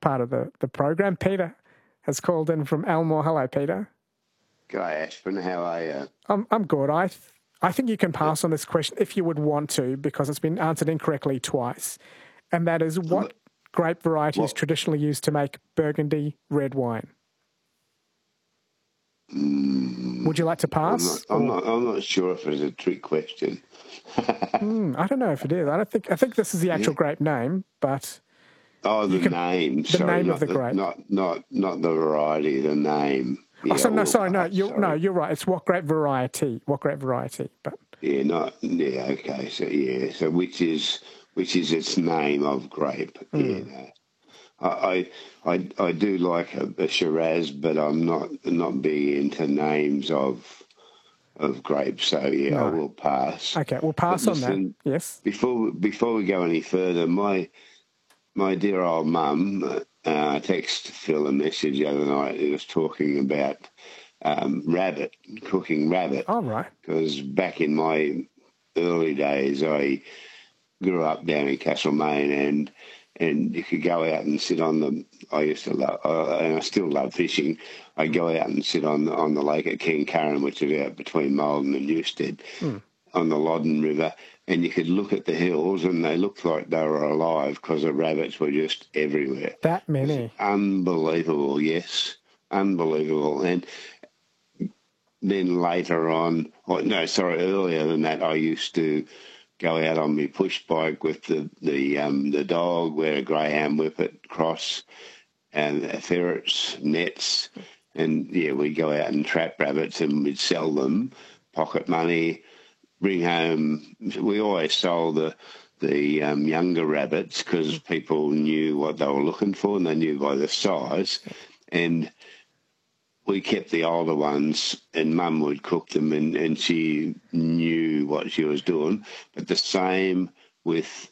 part of the program. Peter has called in from Elmore. Hello, Peter. G'day, Ashburn. How are you? I'm good. I think you can pass on this question if you would want to, because it's been answered incorrectly twice. And that is, what grape variety is traditionally used to make Burgundy red wine? Would you like to pass? I'm not sure if it's a trick question. I don't know if it is. I think this is the actual grape name, but the name. The name of the grape, not the variety. The name. Yeah, you're right. It's what grape variety? What grape variety? But okay. So which is its name of grape? I do like a Shiraz, but I'm not big into names of grapes. So I will pass. Okay, we'll pass on that. Yes. Before we go any further, my dear old mum texted Phil a message the other night. He was talking about cooking rabbit. Oh, right. Because back in my early days, I grew up down in Castlemaine, and you could go out and sit on the. I used to love, and I still love fishing. I'd go out and sit on the lake at Kincurran, which is out between Malden and Newstead, on the Loddon River, and you could look at the hills, and they looked like they were alive because the rabbits were just everywhere. That many? Unbelievable, yes, unbelievable. And then later on, earlier than that, I used to go out on my push bike with the dog, wear a greyhound whippet, cross, and ferrets, nets, and we'd go out and trap rabbits, and we'd sell them, pocket money, bring home. We always sold the younger rabbits because people knew what they were looking for, and they knew by the size, and we kept the older ones, and Mum would cook them, and she knew what she was doing. But the same with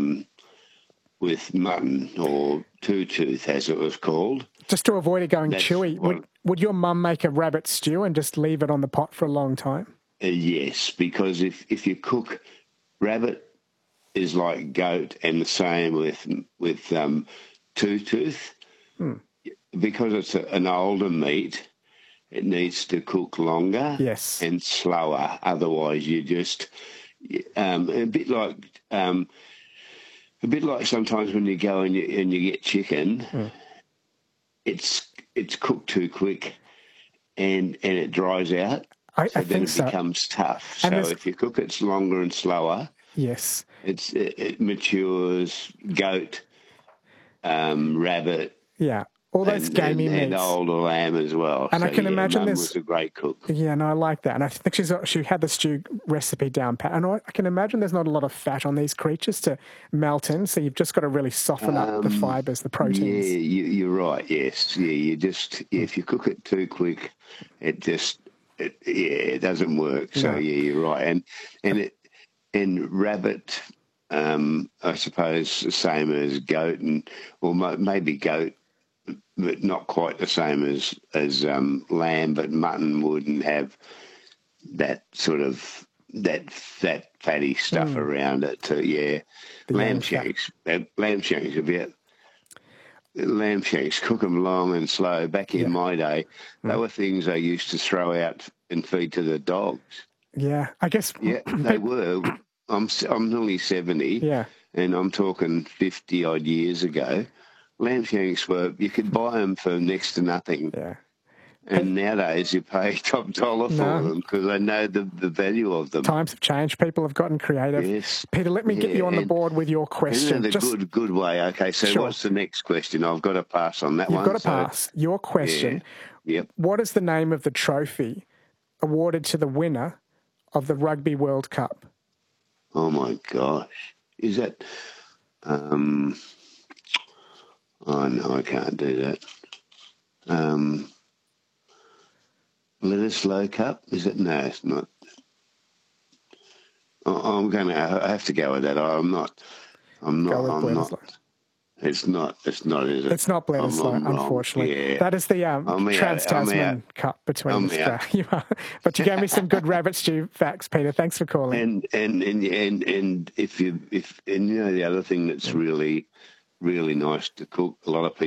mutton, or two-tooth, as it was called. Just to avoid it going chewy, would your mum make a rabbit stew and just leave it on the pot for a long time? Yes, because if you cook, rabbit is like goat, and the same with two-tooth. Because it's an older meat, it needs to cook longer and slower. Otherwise, you just a bit like sometimes when you go and you get chicken, it's cooked too quick, and it dries out. Then it becomes tough. And so if you cook it longer and slower, it matures. Goat, rabbit, all those gamey meats. And older lamb as well. And I can imagine Mum was a great cook. Yeah, no, I like that. And I think she had the stew recipe down pat. And I can imagine there's not a lot of fat on these creatures to melt in, so you've just got to really soften up the fibres, the proteins. Yeah, you're right, yes. Yeah, you just, if you cook it too quick, it doesn't work. So, you're right. And rabbit, I suppose, the same as goat, or maybe goat, but not quite the same as lamb, but mutton wouldn't have that sort of that fatty stuff around it. So lamb shanks a bit. Lamb shanks, cook them long and slow. Back in my day, they were things I used to throw out and feed to the dogs. Yeah, I guess. Yeah, they were. I'm nearly 70. Yeah, and I'm talking 50 odd years ago. Lamb shanks you could buy them for next to nothing. Yeah. And nowadays you pay top dollar for them because they know the value of them. Times have changed. People have gotten creative. Yes. Peter, let me get you on the board with your question. In a good way. Okay, so what's the next question? I've got to pass on that one. You've got to pass. Your question. Yeah. Yep. What is the name of the trophy awarded to the winner of the Rugby World Cup? Oh, my gosh. Is that... Oh, no, I can't do that. Bledisloe Cup? Is it? No, it's not. I have to go with that. I'm not. It's not, is it? It's not Bledisloe, unfortunately. Yeah. That is the Trans-Tasman Cup between Australia. But you gave me some good rabbit stew facts, Peter. Thanks for calling. And if the other thing that's really, really nice to cook, a lot of people